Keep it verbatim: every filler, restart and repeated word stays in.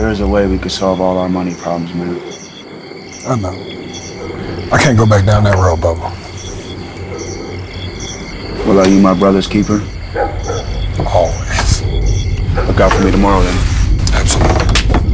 There is a way we could solve all our money problems, man. I know. I can't go back down that road, Bubba. Well, are you my brother's keeper? Always. Look out for me tomorrow, then. Absolutely.